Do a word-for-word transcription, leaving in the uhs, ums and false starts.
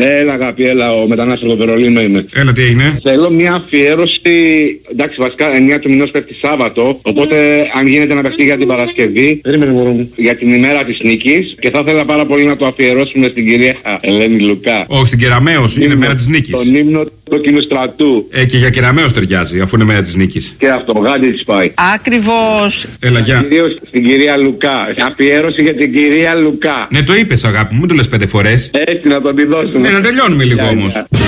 Έλα, αγάπη, έλα, ο μετανάστης από το Βερολίνο είμαι. Έλα, τι έγινε? Θέλω μια αφιέρωση. Εντάξει, βασικά εννιά του μηνός πέφτει Σάββατο. Οπότε, αν γίνεται να παιχτεί για την Παρασκευή. Περίμενε, μωρό μου. Για την ημέρα της νίκης. Και θα ήθελα πάρα πολύ να το αφιερώσουμε στην κυρία Ελένη Λουκά. Όχι, στην Κεραμέως, είναι μέρα της νίκης. Τον ύμνο του κοινού στρατού. Ε, και για Κεραμέως ταιριάζει, αφού είναι μέρα της νίκης. Και αυτό, γάντι της πάει. Ακριβώς. Έλα, γεια. Κυρίως στην κυρία Λουκά. Αφιέρωση για την κυρία Λουκά. Ναι, το είπες, αγάπη μου, μην το λες πέντε φορές. Έτσι, να τον τη δώσουμε. Ναι, να τελειώνουμε λίγο όμως.